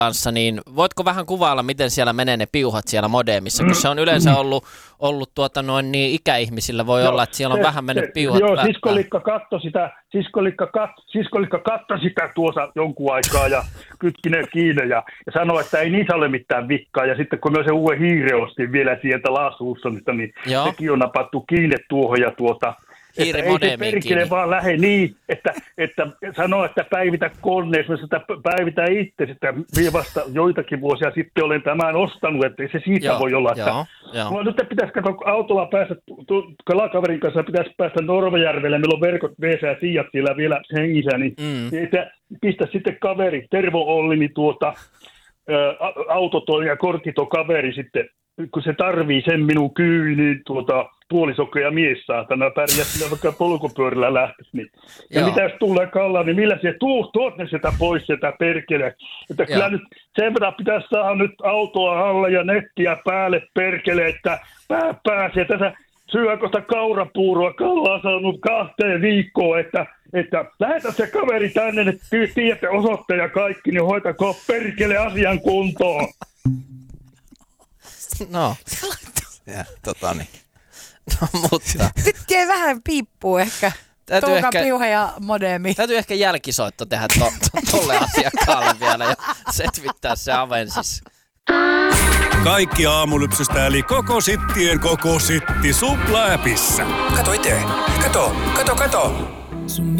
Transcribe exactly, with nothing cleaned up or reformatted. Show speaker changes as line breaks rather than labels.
kanssa, niin voitko vähän kuvailla, miten siellä menee ne piuhat siellä modemissa, kun se on yleensä ollut, ollut tuota noin niin ikäihmisillä voi joo, olla, että siellä on se, vähän mennyt se, piuhat.
Joo, siskolikka katto sitä, siskolikka, kat, siskolikka katto sitä tuossa jonkun aikaa ja kytki ne kiinni ja, ja sanoi, että ei niissä ole mitään vikkaa. Ja sitten kun me se uuden hiire ostin vielä sieltä Laasuussonista, niin joo. sekin on napattu kiinni tuohon ja tuota... Että ei se perkele vaan lähde niin, että, että sanoo, että päivitä koneessa, että päivitä itse, että minä vasta joitakin vuosia sitten olen tämän ostanut, että se siitä joo, voi olla. Että joo, nyt pitäisi katsoa autolla päästä, kalakaverin kanssa pitäisi päästä Norvajärvelle, meillä on verkot Vesa ja Siat siellä vielä hengissä, niin mm. että pistä sitten kaveri, Tervo Olli, niin tuota, ä, autoton ja kortito kaveri sitten, kun se tarvii sen minun kyyn, niin tuota... puolisokko ja mies saatana pärjää sillä vaikka polkupyörällä lähtisi. Niin. Ja joo. Mitäs tulee Kalla, niin millä se tuu, tuot ne sitä pois sieltä perkele. Että kyllä nyt sen verran pitäisi saada nyt autoa alle ja nettiä päälle perkele, että pää pääsee tässä syökosta kaurapuuroa. Kalla on saanut kahteen viikkoon, että, että lähetä se kaveri tänne, että tiedätte osoitteen ja kaikki, niin hoitakoon perkele asian kuntoon.
No.
Ja, tota niin.
No, mutta...
Nyt jäi vähän piippuu ehkä. Tuuka, piuha ja modemi.
Täytyy ehkä jälkisoitto tehdä to, to, tolle asiakkaalle vielä ja setvittää se avensis.
Kaikki aamulypsystä eli koko sittien koko sitti Supla-appissa.
Kato itse. Kato, kato, kato.
Sun